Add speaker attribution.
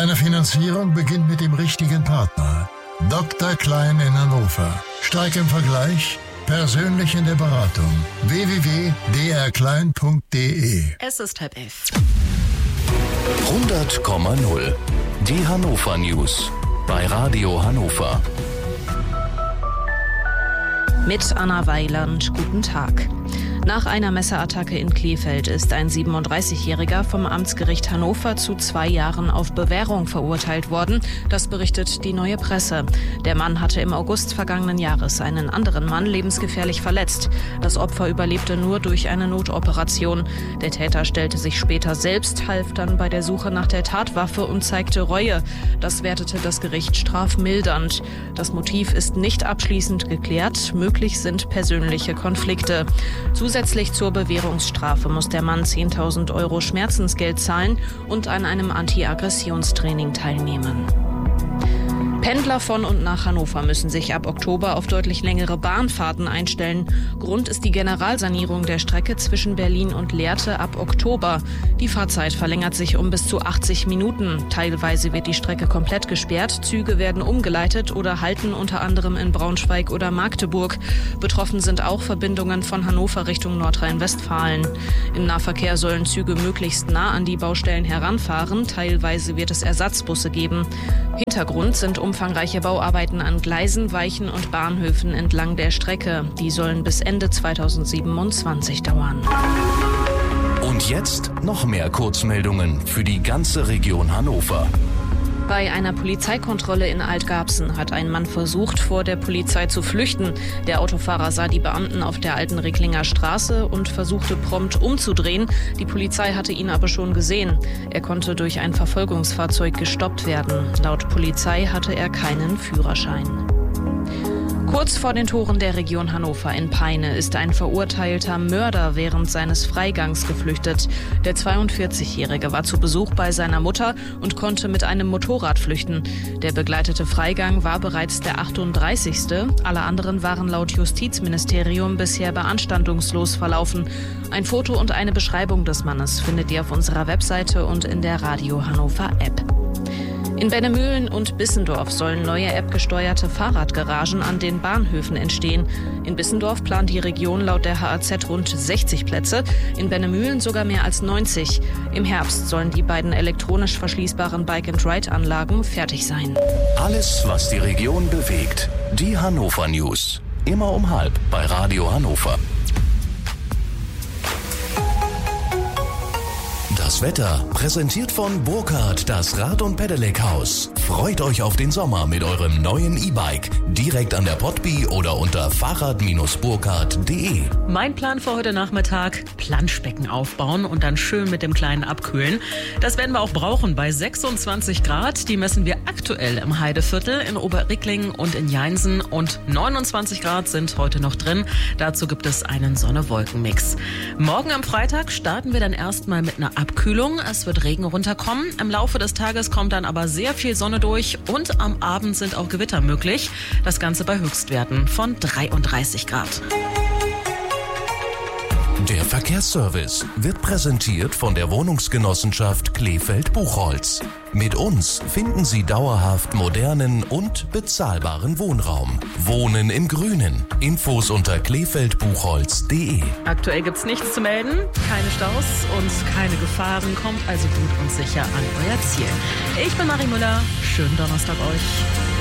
Speaker 1: Deine Finanzierung beginnt mit dem richtigen Partner. Dr. Klein in Hannover. Stark im Vergleich, persönlich in der Beratung. www.drklein.de.
Speaker 2: Es ist 10:30.
Speaker 3: 100,0. Die Hannover News. Bei Radio Hannover.
Speaker 2: Mit Anna Weiland, guten Tag. Nach einer Messerattacke in Krefeld ist ein 37-Jähriger vom Amtsgericht Hannover zu 2 Jahren auf Bewährung verurteilt worden. Das berichtet die Neue Presse. Der Mann hatte im August vergangenen Jahres einen anderen Mann lebensgefährlich verletzt. Das Opfer überlebte nur durch eine Notoperation. Der Täter stellte sich später selbst, half dann bei der Suche nach der Tatwaffe und zeigte Reue. Das wertete das Gericht strafmildernd. Das Motiv ist nicht abschließend geklärt. Möglich sind persönliche Konflikte. Zusätzlich zur Bewährungsstrafe muss der Mann 10.000 € Schmerzensgeld zahlen und an einem Anti-Aggressionstraining teilnehmen. Pendler von und nach Hannover müssen sich ab Oktober auf deutlich längere Bahnfahrten einstellen. Grund ist die Generalsanierung der Strecke zwischen Berlin und Lehrte ab Oktober. Die Fahrzeit verlängert sich um bis zu 80 Minuten. Teilweise wird die Strecke komplett gesperrt. Züge werden umgeleitet oder halten unter anderem in Braunschweig oder Magdeburg. Betroffen sind auch Verbindungen von Hannover Richtung Nordrhein-Westfalen. Im Nahverkehr sollen Züge möglichst nah an die Baustellen heranfahren. Teilweise wird es Ersatzbusse geben. Hintergrund sind umfangreiche Bauarbeiten an Gleisen, Weichen und Bahnhöfen entlang der Strecke. Die sollen bis Ende 2027 dauern.
Speaker 3: Und jetzt noch mehr Kurzmeldungen für die ganze Region Hannover.
Speaker 2: Bei einer Polizeikontrolle in Altgarbsen hat ein Mann versucht, vor der Polizei zu flüchten. Der Autofahrer sah die Beamten auf der alten Recklinger Straße und versuchte prompt umzudrehen. Die Polizei hatte ihn aber schon gesehen. Er konnte durch ein Verfolgungsfahrzeug gestoppt werden. Laut Polizei hatte er keinen Führerschein. Kurz vor den Toren der Region Hannover in Peine ist ein verurteilter Mörder während seines Freigangs geflüchtet. Der 42-Jährige war zu Besuch bei seiner Mutter und konnte mit einem Motorrad flüchten. Der begleitete Freigang war bereits der 38. Alle anderen waren laut Justizministerium bisher beanstandungslos verlaufen. Ein Foto und eine Beschreibung des Mannes findet ihr auf unserer Webseite und in der Radio Hannover App. In Bennemühlen und Bissendorf sollen neue App-gesteuerte Fahrradgaragen an den Bahnhöfen entstehen. In Bissendorf plant die Region laut der HAZ rund 60 Plätze, in Bennemühlen sogar mehr als 90. Im Herbst sollen die beiden elektronisch verschließbaren Bike-and-Ride-Anlagen fertig sein.
Speaker 3: Alles, was die Region bewegt. Die Hannover News. Immer um 12:30 bei Radio Hannover. Das Wetter präsentiert von Burkhardt, das Rad- und Pedelec-Haus. Freut euch auf den Sommer mit eurem neuen E-Bike. Direkt an der Potby oder unter fahrrad-burkhardt.de.
Speaker 4: Mein Plan für heute Nachmittag: Planschbecken aufbauen und dann schön mit dem Kleinen abkühlen. Das werden wir auch brauchen bei 26 Grad. Die messen wir aktuell im Heideviertel, in Oberricklingen und in Jeinsen. Und 29 Grad sind heute noch drin. Dazu gibt es einen Sonne-Wolken-Mix. Morgen am Freitag starten wir dann erstmal mit einer Abkühlung. Es wird Regen runterkommen. Im Laufe des Tages kommt dann aber sehr viel Sonne durch und am Abend sind auch Gewitter möglich. Das Ganze bei Höchstwerten von 33 Grad.
Speaker 3: Der Verkehrsservice wird präsentiert von der Wohnungsgenossenschaft Krefeld-Buchholz. Mit uns finden Sie dauerhaft modernen und bezahlbaren Wohnraum. Wohnen im Grünen. Infos unter klefeldbuchholz.de.
Speaker 4: Aktuell gibt's nichts zu melden, keine Staus und keine Gefahren. Kommt also gut und sicher an euer Ziel. Ich bin Marie Müller. Schönen Donnerstag euch.